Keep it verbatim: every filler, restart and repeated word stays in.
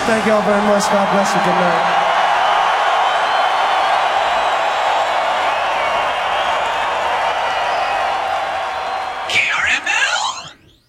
Thank you all very much. God bless you. Good night.